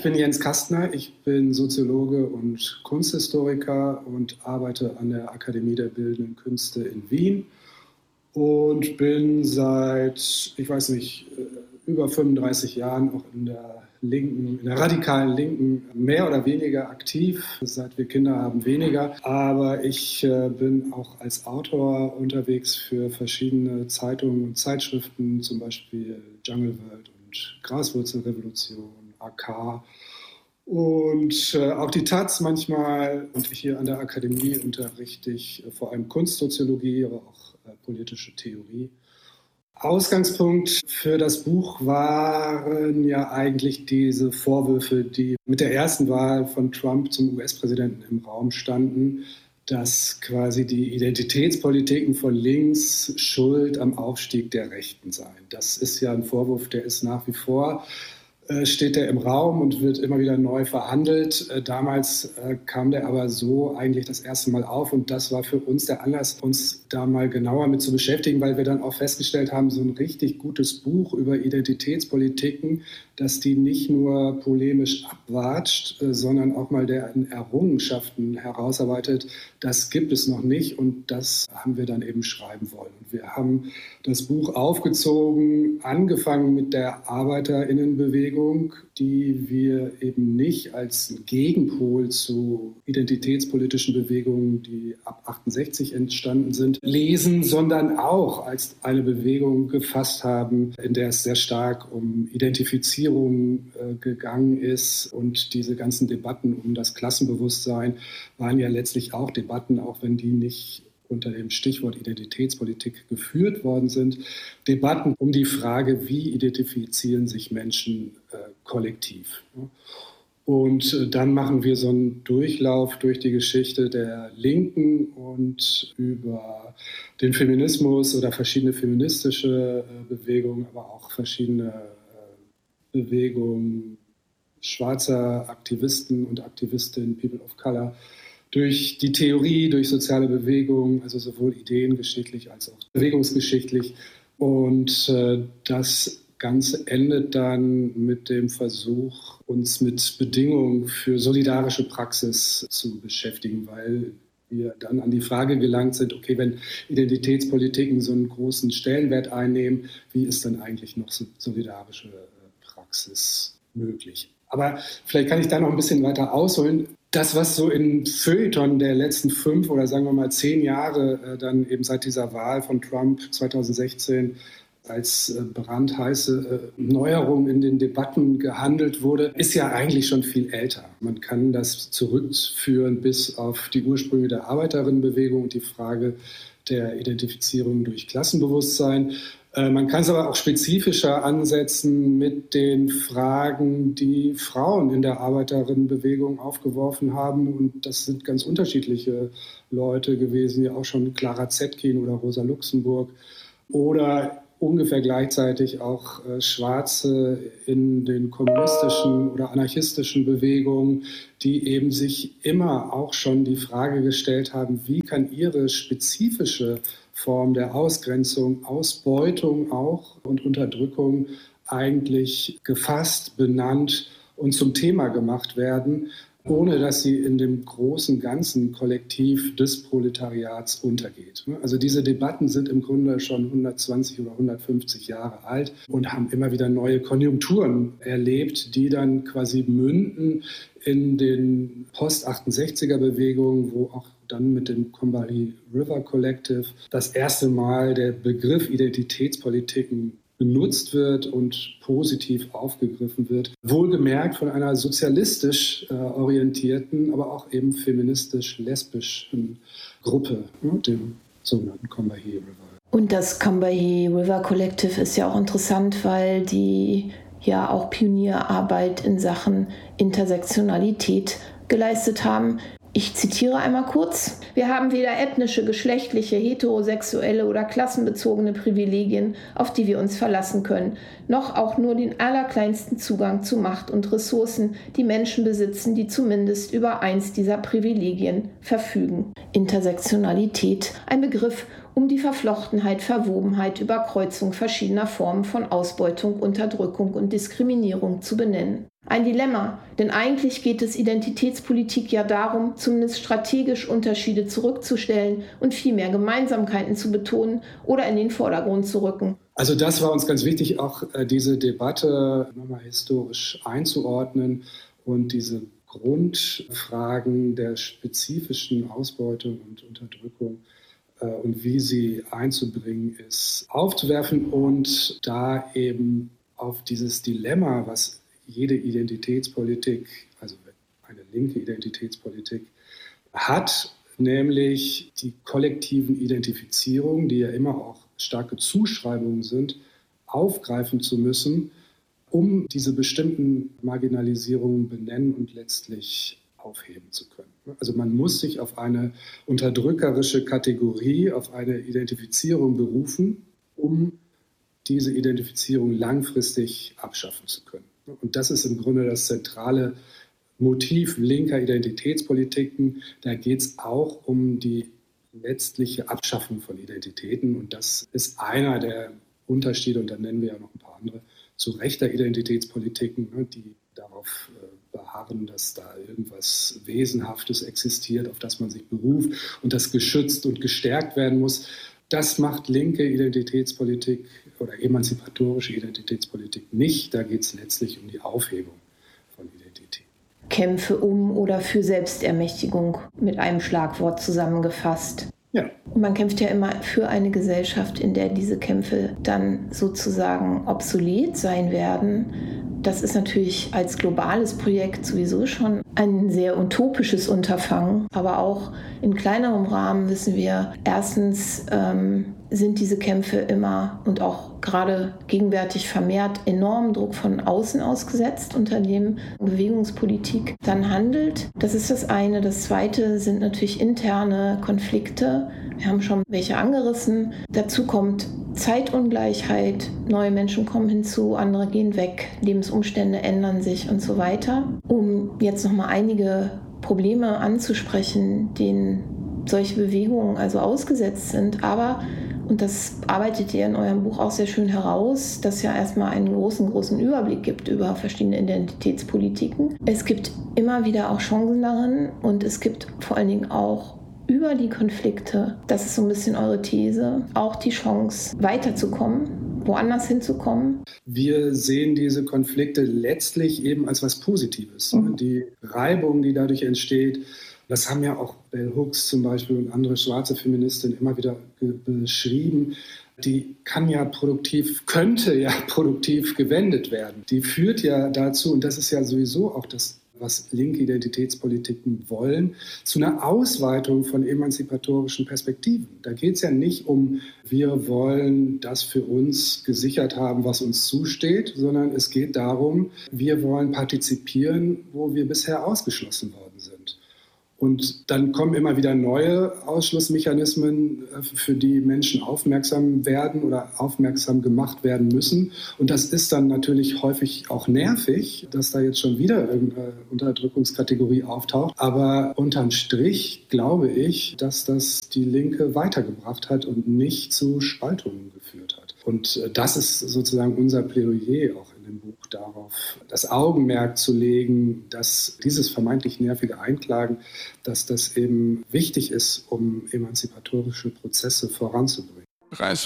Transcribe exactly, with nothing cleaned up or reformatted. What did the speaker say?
bin Jens Kastner, ich bin Soziologe und Kunsthistoriker und arbeite an der Akademie der Bildenden Künste in Wien und bin seit, ich weiß nicht, über fünfunddreißig Jahren auch in der Linken, in der radikalen Linken mehr oder weniger aktiv. Seit wir Kinder haben, weniger. Aber ich äh, bin auch als Autor unterwegs für verschiedene Zeitungen und Zeitschriften, zum Beispiel Jungle World und Graswurzelrevolution, A K und äh, auch die Taz manchmal. Und hier an der Akademie unterrichte ich äh, vor allem Kunstsoziologie, aber auch äh, politische Theorie. Ausgangspunkt für das Buch waren ja eigentlich diese Vorwürfe, die mit der ersten Wahl von Trump zum U S-Präsidenten im Raum standen, dass quasi die Identitätspolitiken von links schuld am Aufstieg der Rechten seien. Das ist ja ein Vorwurf, der ist nach wie vor, äh, steht der im Raum und wird immer wieder neu verhandelt. Äh, damals äh, kam der aber so eigentlich das erste Mal auf und das war für uns der Anlass, uns da mal genauer mit zu beschäftigen, weil wir dann auch festgestellt haben, so ein richtig gutes Buch über Identitätspolitiken, dass die nicht nur polemisch abwatscht, äh, sondern auch mal deren Errungenschaften herausarbeitet. Das gibt es noch nicht und das haben wir dann eben schreiben wollen. Und wir haben das Buch aufgezogen, angefangen mit der ArbeiterInnenbewegung, die wir eben nicht als Gegenpol zu identitätspolitischen Bewegungen, die ab achtundsechzig entstanden sind, lesen, sondern auch als eine Bewegung gefasst haben, in der es sehr stark um Identifizierung äh, gegangen ist. Und diese ganzen Debatten um das Klassenbewusstsein waren ja letztlich auch Debatten, auch wenn die nicht unter dem Stichwort Identitätspolitik geführt worden sind, Debatten um die Frage, wie identifizieren sich Menschen äh, kollektiv. Und äh, dann machen wir so einen Durchlauf durch die Geschichte der Linken und über den Feminismus oder verschiedene feministische äh, Bewegungen, aber auch verschiedene äh, Bewegungen schwarzer Aktivisten und Aktivistinnen, People of Color, durch die Theorie, durch soziale Bewegungen, also sowohl ideengeschichtlich als auch bewegungsgeschichtlich. Und äh, das Ganze endet dann mit dem Versuch, uns mit Bedingungen für solidarische Praxis zu beschäftigen, weil wir dann an die Frage gelangt sind, okay, wenn Identitätspolitiken so einen großen Stellenwert einnehmen, wie ist dann eigentlich noch so solidarische Praxis möglich? Aber vielleicht kann ich da noch ein bisschen weiter ausholen. Das, was so in Feuilleton der letzten fünf oder sagen wir mal zehn Jahre äh, dann eben seit dieser Wahl von Trump zweitausendsechzehn als äh, brandheiße äh, Neuerung in den Debatten gehandelt wurde, ist ja eigentlich schon viel älter. Man kann das zurückführen bis auf die Ursprünge der Arbeiterinnenbewegung und die Frage der Identifizierung durch Klassenbewusstsein. Man kann es aber auch spezifischer ansetzen mit den Fragen, die Frauen in der Arbeiterinnenbewegung aufgeworfen haben. Und das sind ganz unterschiedliche Leute gewesen, ja auch schon Clara Zetkin oder Rosa Luxemburg oder ungefähr gleichzeitig auch äh, Schwarze in den kommunistischen oder anarchistischen Bewegungen, die eben sich immer auch schon die Frage gestellt haben, wie kann ihre spezifische Form der Ausgrenzung, Ausbeutung auch und Unterdrückung eigentlich gefasst, benannt und zum Thema gemacht werden, ohne dass sie in dem großen, ganzen Kollektiv des Proletariats untergeht. Also diese Debatten sind im Grunde schon hundertzwanzig oder hundertfünfzig Jahre alt und haben immer wieder neue Konjunkturen erlebt, die dann quasi münden in den Post-achtundsechziger-Bewegungen, wo auch dann mit dem Combahee River Collective das erste Mal der Begriff Identitätspolitiken benutzt wird und positiv aufgegriffen wird. Wohlgemerkt von einer sozialistisch äh, orientierten, aber auch eben feministisch-lesbischen Gruppe, ne, dem sogenannten Combahee River. Und das Combahee River Collective ist ja auch interessant, weil die ja auch Pionierarbeit in Sachen Intersektionalität geleistet haben. Ich zitiere einmal kurz. Wir haben weder ethnische, geschlechtliche, heterosexuelle oder klassenbezogene Privilegien, auf die wir uns verlassen können, noch auch nur den allerkleinsten Zugang zu Macht und Ressourcen, die Menschen besitzen, die zumindest über eins dieser Privilegien verfügen. Intersektionalität, ein Begriff, um die Verflochtenheit, Verwobenheit, Überkreuzung verschiedener Formen von Ausbeutung, Unterdrückung und Diskriminierung zu benennen. Ein Dilemma, denn eigentlich geht es Identitätspolitik ja darum, zumindest strategisch Unterschiede zurückzustellen und viel mehr Gemeinsamkeiten zu betonen oder in den Vordergrund zu rücken. Also das war uns ganz wichtig, auch äh, diese Debatte nochmal historisch einzuordnen und diese Grundfragen der spezifischen Ausbeutung und Unterdrückung äh, und wie sie einzubringen ist, aufzuwerfen und da eben auf dieses Dilemma, was jede Identitätspolitik, also eine linke Identitätspolitik hat, nämlich die kollektiven Identifizierungen, die ja immer auch starke Zuschreibungen sind, aufgreifen zu müssen, um diese bestimmten Marginalisierungen benennen und letztlich aufheben zu können. Also man muss sich auf eine unterdrückerische Kategorie, auf eine Identifizierung berufen, um diese Identifizierung langfristig abschaffen zu können. Und das ist im Grunde das zentrale Motiv linker Identitätspolitiken. Da geht es auch um die letztliche Abschaffung von Identitäten. Und das ist einer der Unterschiede, und dann nennen wir ja noch ein paar andere, zu rechter Identitätspolitiken, die darauf beharren, dass da irgendwas Wesenhaftes existiert, auf das man sich beruft und das geschützt und gestärkt werden muss. Das macht linke Identitätspolitik oder emanzipatorische Identitätspolitik nicht. Da geht es letztlich um die Aufhebung von Identität. Kämpfe um oder für Selbstermächtigung mit einem Schlagwort zusammengefasst. Ja. Und man kämpft ja immer für eine Gesellschaft, in der diese Kämpfe dann sozusagen obsolet sein werden. Das ist natürlich als globales Projekt sowieso schon ein sehr utopisches Unterfangen. Aber auch in kleinerem Rahmen wissen wir, erstens ähm, sind diese Kämpfe immer und auch gerade gegenwärtig vermehrt enormen Druck von außen ausgesetzt, unter dem Bewegungspolitik dann handelt. Das ist das eine. Das zweite sind natürlich interne Konflikte. Wir haben schon welche angerissen. Dazu kommt Zeitungleichheit. Neue Menschen kommen hinzu, andere gehen weg. Lebensumstände ändern sich und so weiter. Um jetzt noch mal einige Probleme anzusprechen, denen solche Bewegungen also ausgesetzt sind. Aber, und das arbeitet ihr in eurem Buch auch sehr schön heraus, dass ja erstmal einen großen, großen Überblick gibt über verschiedene Identitätspolitiken. Es gibt immer wieder auch Chancen darin und es gibt vor allen Dingen auch über die Konflikte, das ist so ein bisschen eure These, auch die Chance weiterzukommen, woanders hinzukommen. Wir sehen diese Konflikte letztlich eben als was Positives. Mhm. Die Reibung, die dadurch entsteht, das haben ja auch Bell Hooks zum Beispiel und andere schwarze Feministinnen immer wieder ge- beschrieben, die kann ja produktiv, könnte ja produktiv gewendet werden. Die führt ja dazu, und das ist ja sowieso auch das, was linke Identitätspolitiken wollen, zu einer Ausweitung von emanzipatorischen Perspektiven. Da geht es ja nicht um, wir wollen das für uns gesichert haben, was uns zusteht, sondern es geht darum, wir wollen partizipieren, wo wir bisher ausgeschlossen worden sind. Und dann kommen immer wieder neue Ausschlussmechanismen, für die Menschen aufmerksam werden oder aufmerksam gemacht werden müssen. Und das ist dann natürlich häufig auch nervig, dass da jetzt schon wieder irgendeine Unterdrückungskategorie auftaucht. Aber unterm Strich glaube ich, dass das die Linke weitergebracht hat und nicht zu Spaltungen geführt hat. Und das ist sozusagen unser Plädoyer auch in dem Buch, darauf das Augenmerk zu legen, dass dieses vermeintlich nervige Einklagen, dass das eben wichtig ist, um emanzipatorische Prozesse voranzubringen. Preis